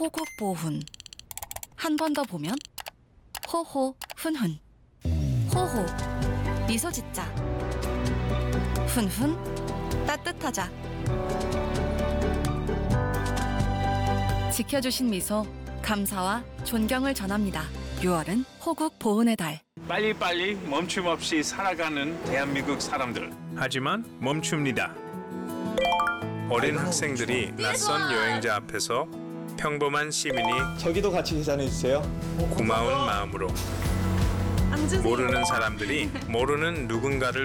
호국 보훈. 한 번 더 보면 호호 훈훈. 호호 미소 짓자. 훈훈 따뜻하자. 지켜주신 미소 감사와 존경을 전합니다. 6월은 호국 보훈의 달. 빨리빨리 멈춤 없이 살아가는 대한민국 사람들. 하지만 멈춥니다. 어린 학생들이 낯선 여행자 앞에서 평범한 시민이 저기도 같이 계산해 주세요. 고마운 마음으로 모르는 사람들이 모르는 누군가를